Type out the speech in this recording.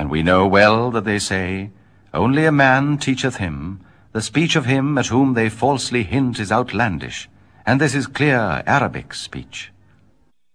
And we know well that they say, only a man teacheth him, the speech of him at whom they falsely hint is outlandish, and this is clear Arabic speech.